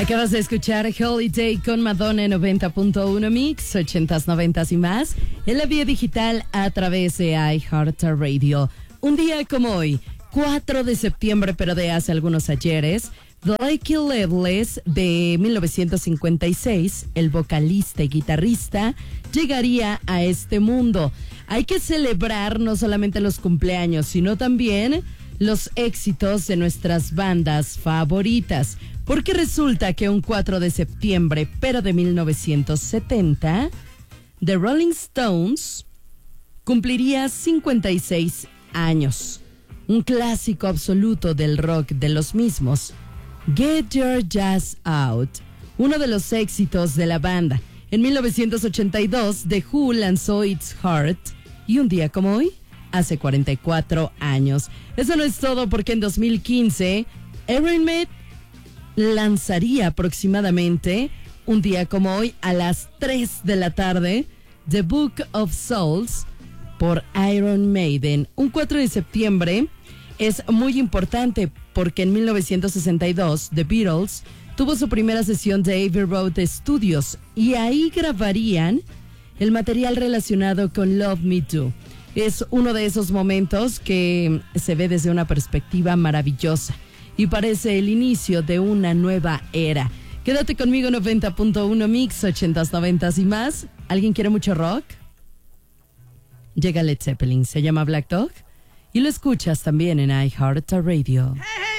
Acabas de escuchar Holiday con Madonna en 90.1 Mix, 80s, 90s y más, en la vía digital a través de iHeartRadio. Un día como hoy, 4 de septiembre, pero de hace algunos ayeres, Blake Lively de 1956, el vocalista y guitarrista, llegaría a este mundo. Hay que celebrar no solamente los cumpleaños, sino también los éxitos de nuestras bandas favoritas. Porque resulta que un 4 de septiembre, pero de 1970, The Rolling Stones cumpliría 56 años. Un clásico absoluto del rock de los mismos, Get Your Jazz Out, uno de los éxitos de la banda. En 1982, The Who lanzó It's Heart, y un día como hoy, hace 44 años. Eso no es todo, porque en 2015, Aerosmith lanzaría aproximadamente, un día como hoy, a las 3 de la tarde, The Book of Souls por Iron Maiden. Un 4 de septiembre es muy importante porque en 1962 The Beatles tuvo su primera sesión de Abbey Road Studios y ahí grabarían el material relacionado con Love Me Do. Es uno de esos momentos que se ve desde una perspectiva maravillosa y parece el inicio de una nueva era. Quédate conmigo, 90.1 Mix, 80s, 90s y más. ¿Alguien quiere mucho rock? Llega Led Zeppelin, se llama Black Dog y lo escuchas también en iHeartRadio. Hey, hey.